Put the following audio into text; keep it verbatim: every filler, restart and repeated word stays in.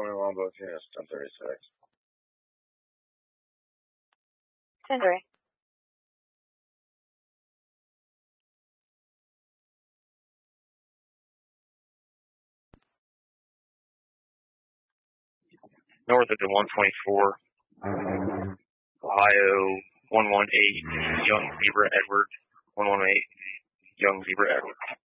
twenty-one, both units, ten thirty-six. ten three. North of the one twenty-four, Ohio, one one eight, Young Zebra Edward, one one eight, Young Zebra Edward.